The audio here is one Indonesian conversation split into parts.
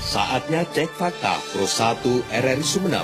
Saatnya cek fakta Pro 1 RRI Sumeneb.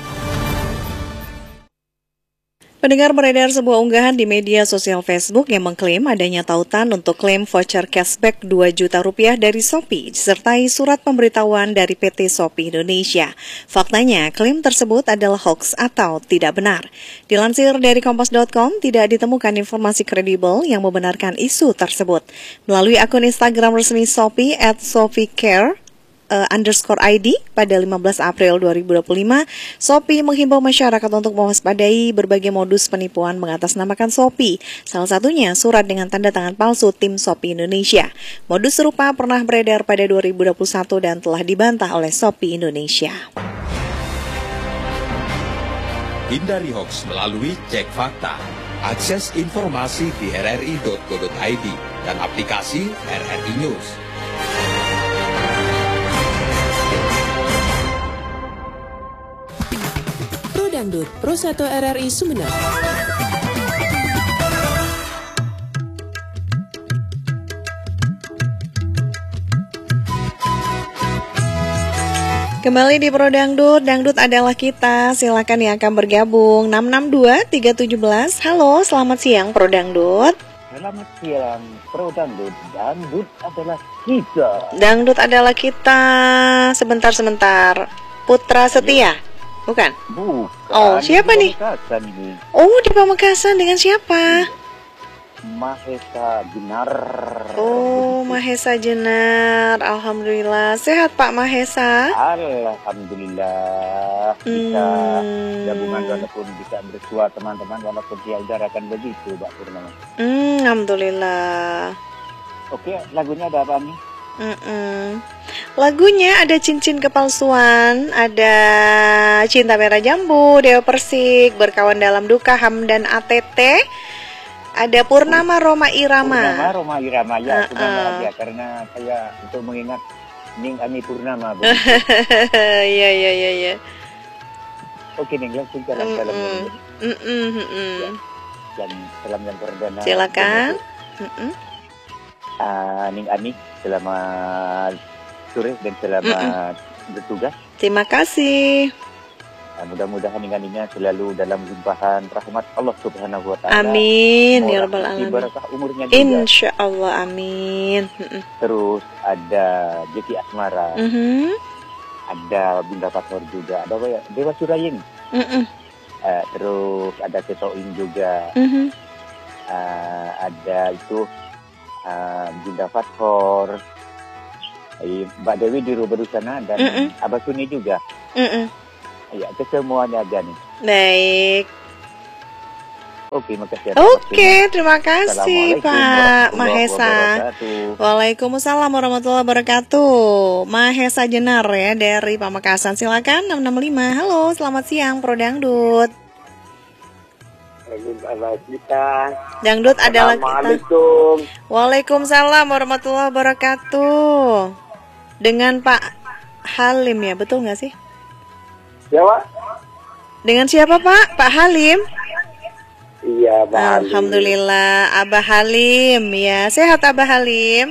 Pendengar, beredar sebuah unggahan di media sosial Facebook yang mengklaim adanya tautan untuk klaim voucher cashback 2 juta rupiah dari Shopee, disertai surat pemberitahuan dari PT Shopee Indonesia. Faktanya, klaim tersebut adalah hoax atau tidak benar. Dilansir dari Kompas.com, tidak ditemukan informasi kredibel yang membenarkan isu tersebut. Melalui akun Instagram resmi Shopee @ShopeeCare _ID pada 15 April 2025, Shopee menghimbau masyarakat untuk mewaspadai berbagai modus penipuan mengatasnamakan Shopee. Salah satunya surat dengan tanda tangan palsu tim Shopee Indonesia. Modus serupa pernah beredar pada 2021 dan telah dibantah oleh Shopee Indonesia. Hindari hoax melalui cek fakta. Akses informasi di rri.co.id dan aplikasi RRI News. Dangdut Pro 1 RRI Sumeneb. Kembali di Pro Dangdut, Dangdut adalah kita. Silakan yang akan bergabung 662-317. Halo, selamat siang Pro Dangdut. Selamat siang Pro Dangdut. Dangdut adalah kita. Dangdut adalah kita. Sebentar. Putra Setia. Bukan? Bukan. Oh, siapa nih? Ini. Oh, di Pamekasan dengan siapa? Mahesa Jenar. Oh, Mahesa Jenar. Alhamdulillah. Sehat Pak Mahesa? Alhamdulillah. Bisa gabungan walaupun bisa bersua teman-teman walaupun tiada kan begitu, Mbak Purnama. Alhamdulillah. Oke, lagunya ada apa nih? Lagunya ada Cincin Kepalsuan, ada Cinta Merah Jambu, Dewa Persik, Berkawan Dalam Duka, Hamdan ATT, ada Purnama Roma Irama. Purnama Roma Irama, ya, aja karena saya untuk mengingat Ning Ami Purnama. Iya. Oke, Ning, langsung salam-salam. Dan salam yang perdana. Silakan. Ning Ami, selamat sore dan selamat bertugas. Terima kasih. Mudah-mudahan Ning Aninya selalu dalam limpahan rahmat Allah Subhanahu wa taala. Amin ya rabbal alamin. Barakah umurnya juga. Insyaallah amin. Terus ada Jeki Asmara. Ada Bunda Fathor juga. Ada Dewa Suraying. Terus ada Ketoin juga. Ada itu Bunda Fathor, Mbak Dewi di Ruberu sana dan Abah Suni juga. Ya, kesemuanya aja nih. Baik. Oke, makasih. Oke, terima kasih Pak Mahesa. Waalaikumsalam warahmatullahi wabarakatuh. Mahesa Jenar ya dari Pamekasan. Silakan 665. Halo, selamat siang Pro Dangdut. Dangdut adalah kita. Waalaikumsalam warahmatullahi wabarakatuh. Dengan Pak Halim ya, betul nggak sih? Ya, Pak. Dengan siapa Pak? Pak Halim? Iya, Pak Halim. Alhamdulillah, Abah Halim ya. Sehat Abah Halim?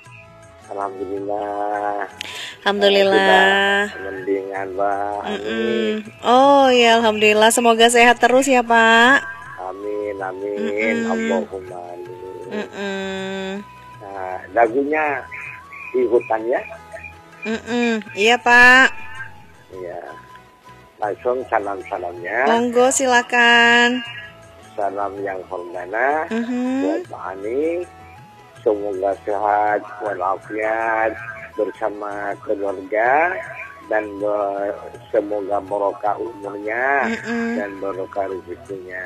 Alhamdulillah. Mendingan, Pak. Oh ya, alhamdulillah. Semoga sehat terus ya Pak. Amin. Allahumma amin. Nah, lagunya di hutan ya? Iya Pak. Iya. Langsung salamnya. Monggo silakan. Salam yang hormana buat Pak Ani. Semoga sehat walafiat bersama keluarga dan semoga barokah umurnya dan barokah rezekinya.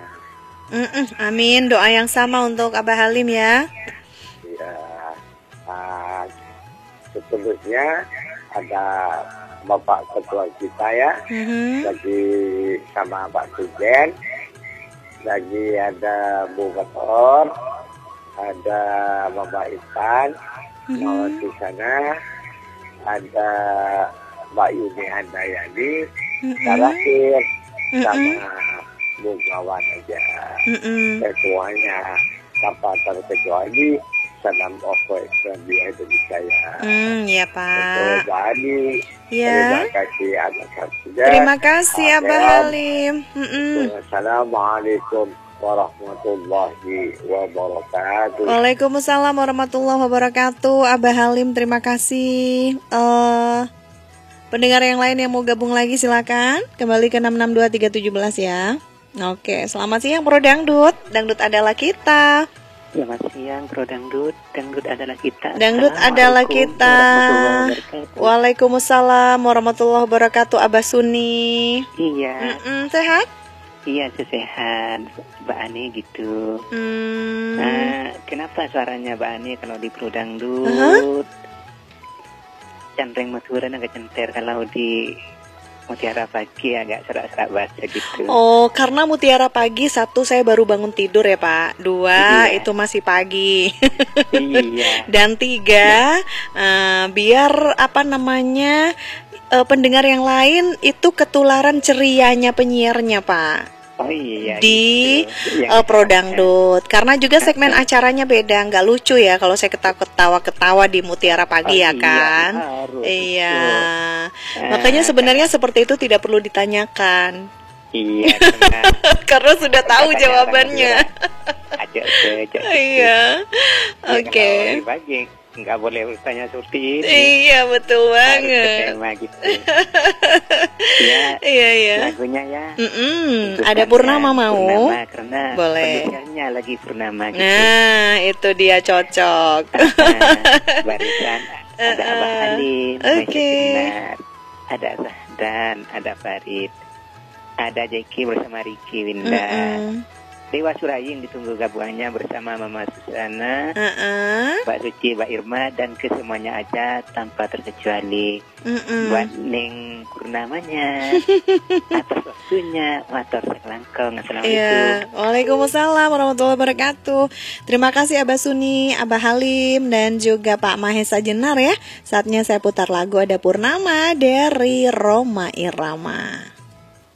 Amin. Doa yang sama untuk Abah Halim ya. Ya. Seterusnya ada Bapak Ketua kita ya, lagi sama Pak Sujen, lagi ada Bu Bator, ada Bapak Ipan, di sana ada Mbak Yuni Handayani, terakhir sama Bu Gawan aja. Ketuanya tanpa terkecuali salam Oko di Indonesia ya. Ya Pak. Untuk Mbak Ani, Ya. terima kasih atas waktunya. Terima kasih Abah Halim. Assalamualaikum warahmatullahi wabarakatuh. Waalaikumsalam warahmatullahi wabarakatuh. Abah Halim, terima kasih. Pendengar yang lain yang mau gabung lagi silakan kembali ke 662317 ya. Oke, selamat siang Pro Dangdut. Dangdut adalah kita. Selamat siang Pro Dangdut. Dangdut adalah kita. Dangdut adalah kita. Waalaikumsalam warahmatullahi wabarakatuh. Abah Suni. Iya. Sehat? Iya, sehat Mbak Ani gitu. Nah, kenapa suaranya Mbak Ani kalau di Pro Dangdut Candreng Maturan agak center, kalau di Mutiara Pagi agak serak-serak bahasa gitu. Oh, karena Mutiara Pagi, 1 saya baru bangun tidur ya Pak, 2 itu masih pagi. Iya. Dan 3 biar pendengar yang lain itu ketularan cerianya penyiarnya Pak. Oh iya. Di gitu. Pro Dangdut. Karena juga segmen acaranya beda, nggak lucu ya kalau saya ketawa-ketawa di Mutiara Pagi ya kan. Iya. Makanya sebenarnya seperti itu tidak perlu ditanyakan. Iya. Karena sudah tahu jawabannya. Iya. Oke. Nggak boleh bertanya seperti ini. Iya, betul banget. Tema gitu. Ya, iya. lagunya ya. Ada Purnama mau? Purnama, karena boleh. pendengarnya lagi Purnama gitu. Nah, itu dia cocok. Barisan ada Abah Halim, ada Zahdan, ada Farid, ada Jeki bersama Riki Winda. Dewa Suraying ditunggu gabungannya bersama Mama Susana, Mbak Suci, Mbak Irma, dan kesemuanya aja tanpa terkecuali. Buat Neng Purnamanya, atas waktunya, motor selangkong. Assalamualaikum. Iya. Waalaikumsalam warahmatullahi wabarakatuh. Terima kasih Abah Suni, Abah Halim, dan juga Pak Mahesa Jenar ya. Saatnya saya putar lagu Ada Purnama dari Roma Irama.